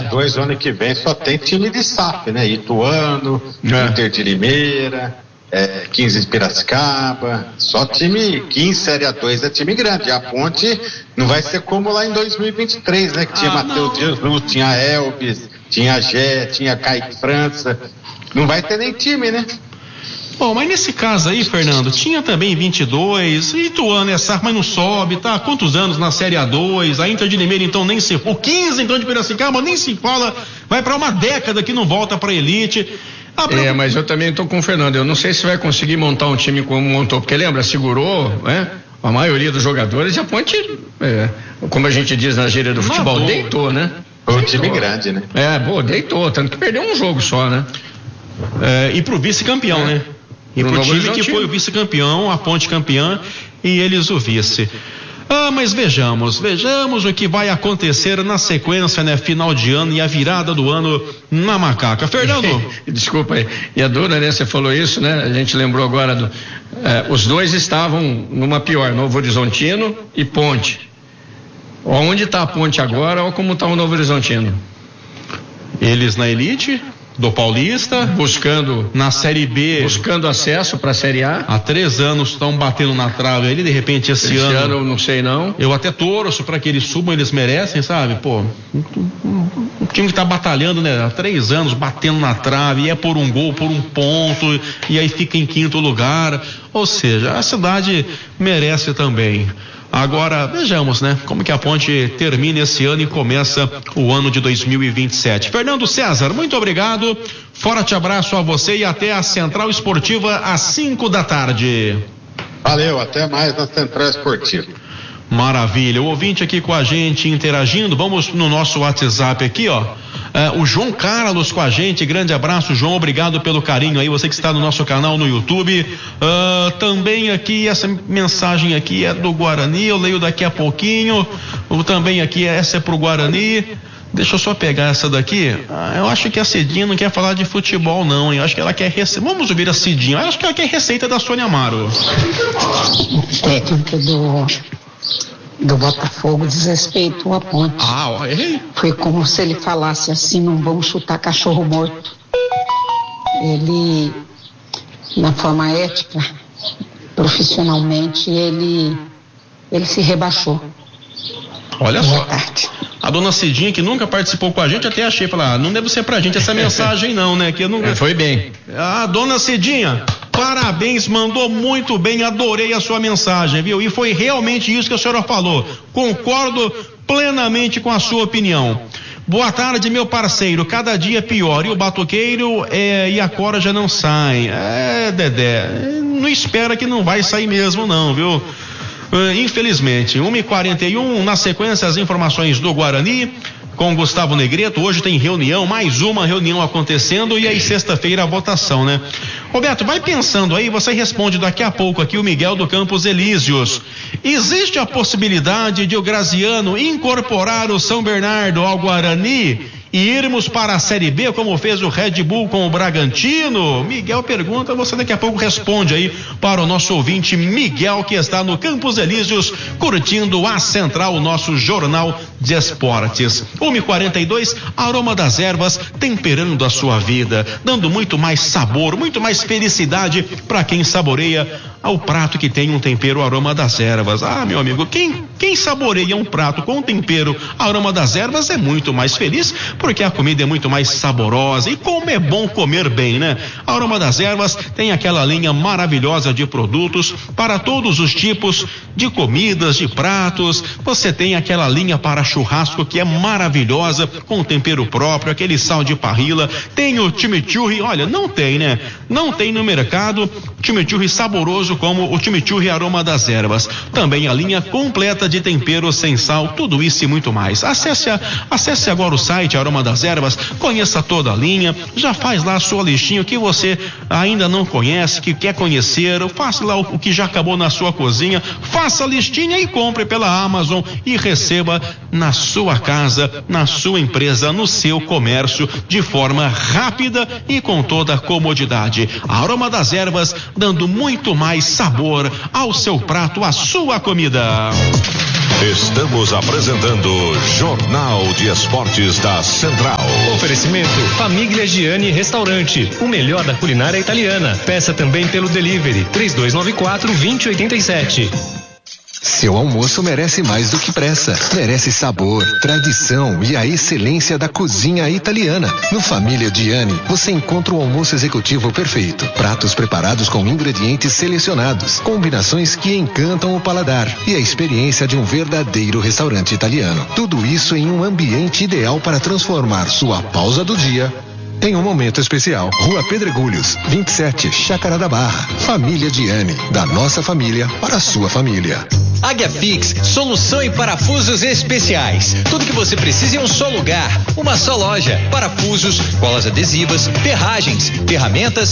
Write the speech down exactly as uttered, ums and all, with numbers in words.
dois, o ano que vem, só tem time de S A F, né? Ituano, é. Inter de Limeira, é, quinze de Piracicaba, só time, quinze Série A dois é time grande. A Ponte não vai ser como lá em dois mil e vinte e três, né? Que tinha ah, Matheus Dias Luz, tinha Elvis, tinha Gé, tinha Kaique França. Não vai ter nem time, né? Bom, mas nesse caso aí, Fernando, tinha também vinte e dois, Ituano é S A F, mas não sobe, tá? Quantos anos na Série A dois, a Inter de Limeira então nem se... O quinze então de Piracicaba nem se fala, vai pra uma década que não volta pra elite. Ah, pra... É, mas eu também tô com o Fernando, eu não sei se vai conseguir montar um time como montou, porque lembra, segurou, né? A maioria dos jogadores e a Ponte, é, como a gente diz na gíria do futebol, Nadou. deitou, né? Foi um time grande, né? É, boa, deitou, tanto que perdeu um jogo só, né? É, e pro vice-campeão, é. né? E pro time que foi o vice-campeão, a Ponte campeã e eles o vice. Ah, mas vejamos, vejamos o que vai acontecer na sequência, né? Final de ano e a virada do ano na Macaca. Fernando. Desculpa aí. E a dona, né? Você falou isso, né? A gente lembrou agora do. Eh, os dois estavam numa pior, Novo Horizontino e Ponte. Onde está a Ponte agora ou como está o Novo Horizontino? Eles na elite do Paulista, buscando na Série B, buscando acesso para a Série A. Há três anos estão batendo na trave ali, de repente esse, esse ano, ano eu não sei não. Eu até torço para que eles subam, eles merecem, sabe? Pô, o time que tá batalhando, né? Há três anos batendo na trave, e é por um gol, por um ponto, e aí fica em quinto lugar. Ou seja, a cidade merece também. Agora, vejamos, né? Como que a Ponte termina esse ano e começa o ano de dois mil e vinte e sete. Fernando César, muito obrigado. Forte abraço a você e até a Central Esportiva às cinco da tarde. Valeu, até mais na Central Esportiva. Maravilha. O ouvinte aqui com a gente interagindo, vamos no nosso WhatsApp aqui, ó. Uh, o João Carlos com a gente, grande abraço, João, obrigado pelo carinho aí, você que está no nosso canal no YouTube. Uh, também aqui, essa mensagem aqui é do Guarani, eu leio daqui a pouquinho. O, também aqui, essa é pro Guarani. Deixa eu só pegar essa daqui. Ah, eu acho que a Cidinha não quer falar de futebol, não. Eu acho que ela quer receita. Vamos ouvir a Cidinha. Eu acho que ela quer receita da Sônia Amaro. Técnico do. do Botafogo desrespeitou a Ponte. Ah, ó, errei. Foi como se ele falasse assim, não vamos chutar cachorro morto. Ele, na forma ética, profissionalmente, ele, ele se rebaixou. Olha só. A dona Cidinha, que nunca participou com a gente, até achei, falar, ah, não deve ser pra gente essa mensagem não, né? Que eu não... é, foi bem. Ah, dona Cidinha, parabéns, mandou muito bem, adorei a sua mensagem, viu? E foi realmente isso que a senhora falou. Concordo plenamente com a sua opinião. Boa tarde, meu parceiro, cada dia pior, e o batuqueiro é, e a Cora já não saem. É, Dedé, não espera que não vai sair mesmo não, viu? Uh, infelizmente, uma e quarenta e um, na sequência as informações do Guarani com Gustavo Negreto. Hoje tem reunião, mais uma reunião acontecendo, e aí sexta-feira a votação, né? Roberto, vai pensando aí, você responde daqui a pouco aqui o Miguel do Campos Elíseos. Existe a possibilidade de o Graziano incorporar o São Bernardo ao Guarani e irmos para a Série B, como fez o Red Bull com o Bragantino? Miguel pergunta, você daqui a pouco responde aí para o nosso ouvinte Miguel, que está no Campos Elíseos, curtindo a Central, o nosso jornal de esportes. uma e quarenta e dois, Aroma das Ervas, temperando a sua vida, dando muito mais sabor, muito mais felicidade para quem saboreia ao prato que tem um tempero Aroma das Ervas. Ah, meu amigo, quem, quem saboreia um prato com tempero Aroma das Ervas é muito mais feliz, porque a comida é muito mais saborosa. E como é bom comer bem, né? A Aroma das Ervas tem aquela linha maravilhosa de produtos para todos os tipos de comidas, de pratos. Você tem aquela linha para churrasco que é maravilhosa, com tempero próprio, aquele sal de parrilla. Tem o chimichurri, olha, não tem, né? Não tem no mercado chimichurri saboroso como o chimichurri Aroma das Ervas. Também a linha completa de temperos sem sal, tudo isso e muito mais. Acesse, a, acesse agora o site Aroma das Ervas, conheça toda a linha, já faz lá a sua listinha, o que você ainda não conhece, que quer conhecer, faça lá o, o que já acabou na sua cozinha, faça a listinha e compre pela Amazon e receba na sua casa, na sua empresa, no seu comércio, de forma rápida e com toda a comodidade. A Aroma das Ervas, dando muito mais sabor ao seu prato, à sua comida. Estamos apresentando Jornal de Esportes da Central. Oferecimento Famiglia Gianni Restaurante, o melhor da culinária italiana. Peça também pelo delivery três dois nove quatro, dois zero oito sete. Seu almoço merece mais do que pressa. Merece sabor, tradição e a excelência da cozinha italiana. No Família Gianni, você encontra o almoço executivo perfeito. Pratos preparados com ingredientes selecionados, combinações que encantam o paladar e a experiência de um verdadeiro restaurante italiano. Tudo isso em um ambiente ideal para transformar sua pausa do dia em um momento especial. Rua Pedregulhos, vinte e sete, Chácara da Barra. Família Gianni, da nossa família para a sua família. Águia Fix, solução em parafusos especiais. Tudo que você precisa em um só lugar, uma só loja. Parafusos, colas adesivas, ferragens, ferramentas